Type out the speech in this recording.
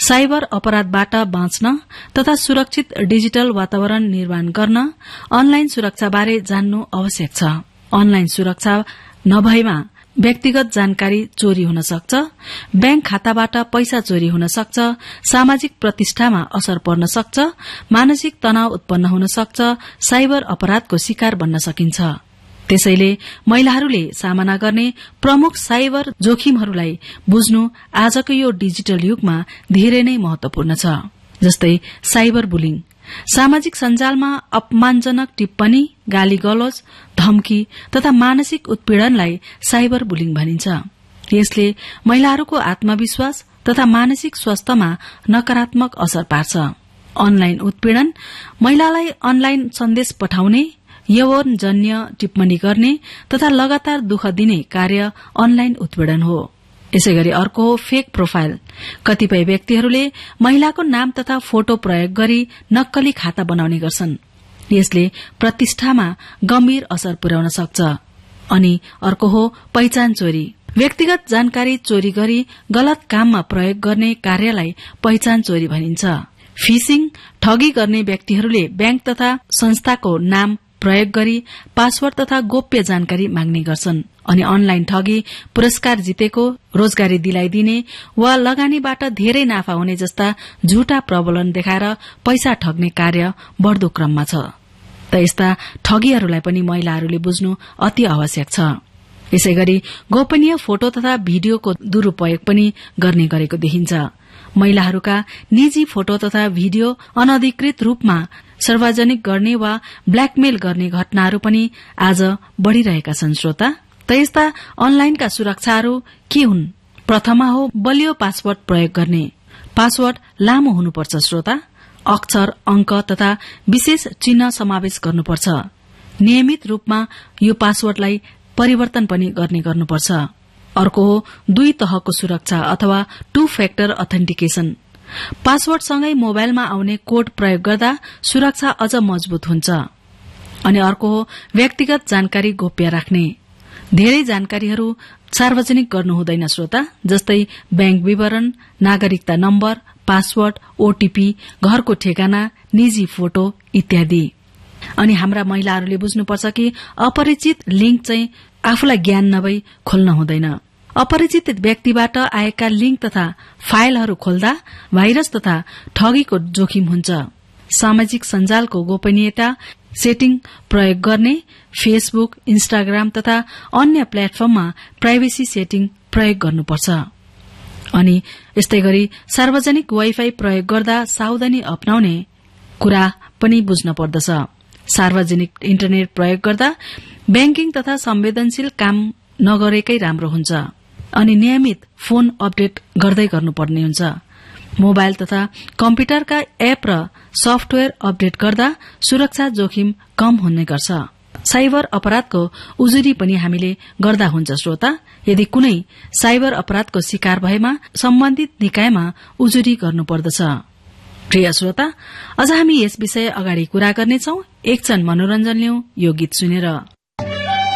Cyber अपराधबाट बाँच्न तथा सुरक्षित डिजिटल वातावरण निर्माण गर्न अनलाइन सुरक्षाबारे जान्नु आवश्यक छ। अनलाइन सुरक्षा नभएमा व्यक्तिगत जानकारी चोरी हुन सक्छ, ब्याङ्क खाताबाट पैसा चोरी हुन सक्छ, सामाजिक प्रतिष्ठामा असर पर्न सक्छ, मानसिक तनाव उत्पन्न हुन सक्छ, साइबर अपराधको शिकार बन्न सकिन्छ। त्यसैले महिलाहरूले सामना गर्ने प्रमुख साइबर जोखिमहरूलाई बुझ्नु आजको यो डिजिटल युगमा धेरै नै महत्वपूर्ण छ। जस्तै साइबर बुलिङ, सामाजिक सञ्जालमा अपमानजनक टिप्पणी, गाली गलौज, धम्की तथा मानसिक उत्पीड़नलाई साइबर बुलिङ भनिन्छ। यसले महिलाहरूको आत्मविश्वास तथा मानसिक स्वास्थ्यमा नकारात्मक असर पार्छ। अनलाइन उत्पीड़न महिलालाई अनलाइन सन्देश पठाउने, यौनजन्य टिप्पणी गर्ने तथा लगातार दुःख दिने कार्य अनलाइन उत्पीड़न हो। यसैगरी अर्को हो फेक प्रोफाइल। कतिपय व्यक्तिहरूले महिलाको नाम तथा फोटो प्रयोग गरी नक्कली खाता बनाउने गर्छन्। यसले प्रतिष्ठामा गम्भीर असर पुर्याउन सक्छ। अनि अर्को हो पहिचान चोरी। व्यक्तिगत जानकारी चोरी गरी गलत काममा प्रयोग गर्ने कार्यलाई पहिचान चोरी भनिन्छ। फिशिङ, ठगी गर्ने व्यक्तिहरूले ब्याङ्क तथा संस्थाको नाम प्रयोग गरी पासवर्ड तथा गोप्य जानकारी माग्ने गर्छन् अनि अनलाइन ठगी, पुरस्कार जितेको, रोजगारी दिलाइदिने वा लगानीबाट धेरै नाफा हुने जस्ता झुटा प्रलोभन देखाएर पैसा ठग्ने कार्य बढ़दो क्रममा छ। त यस्ता ठगीहरूलाई पनि महिलाहरूले बुझ्नु अति आवश्यक छ। यसैगरी गोपनीय फोटो तथा भिडियोको दुरूपयोग पनि गर्ने गरेको देखिन्छ। महिलाहरूका निजी फोटो तथा भिडियो अनधिकृत रूपमा सार्वजनिक गर्ने वा ब्ल्याकमेल गर्ने घटनाहरू पनि आज बढ़िरहेका छन्। श्रोता, त यस्ता अनलाइनका सुरक्षाहरू के हुन्? प्रथममा हो बलियो पासवर्ड प्रयोग गर्ने। पासवर्ड लामो हुनुपर्छ। श्रोता, अक्षर, अंक तथा विशेष चिन्ह समावेश गर्नुपर्छ। नियमित रूपमा यो पासवर्डलाई परिवर्तन पनि गर्ने गर्नुपर्छ। अर्को हो 2 तहको सुरक्षा अथवा 2 फ्याक्टर अथेन्टिकेशन। पासवर्डसँगै मोबाइलमा आउने कोड प्रयोग गर्दा सुरक्षा अझ मजबुत हुन्छ। अनि अर्को हो व्यक्तिगत जानकारी गोप्य राख्ने। धेरै जानकारीहरू सार्वजनिक गर्नु हुँदैन। श्रोता, जस्तै ब्याङ्क विवरण, नागरिकता नम्बर, पासवर्ड, ओटीपी, घरको ठेगाना, निजी फोटो इत्यादि। अनि हाम्रा महिलाहरूले बुझ्नुपर्छ कि अपरिचित लिंक चाहिँ आफूलाई ज्ञान नभई खोल्न हुँदैन। अपरिचित व्यक्तिबाट आएका लिंक तथा फाइलहरू खोल्दा भाइरस तथा ठगीको जोखिम हुन्छ। सामाजिक सञ्जालको गोपनीयता सेटिङ प्रयोग गर्ने, फेसबुक, इन्स्टाग्राम तथा अन्य प्लेटफर्ममा प्राइभेसी सेटिङ प्रयोग गर्नुपर्छ। अनि यस्तै गरी सार्वजनिक वाइफाई प्रयोग गर्दा सावधानी अपनाउने कुरा पनि बुझ्न पर्दछ। सार्वजनिक इन्टरनेट प्रयोग गर्दा ब्याङ्किङ तथा संवेदनशील काम नगरेकै राम्रो हुन्छ। अनि नियमित फोन अपडेट गर्दै गर्नुपर्ने हुन्छ। मोबाइल तथा कम्प्युटरका एप र सफ्टवेयर अपडेट गर्दा सुरक्षा जोखिम कम हुने गर्छ। साइबर अपराधको उजुरी पनि हामीले गर्दा हुन्छ। श्रोता, यदि कुनै साइबर अपराधको शिकार भएमा सम्बन्धित निकायमा उजुरी गर्नुपर्दछ। प्रिय श्रोता, अझ हामी यस विषय अगाडि कुरा गर्नेछौं। एक क्षण मनोरञ्जन लिऊ यो गीत सुनेर।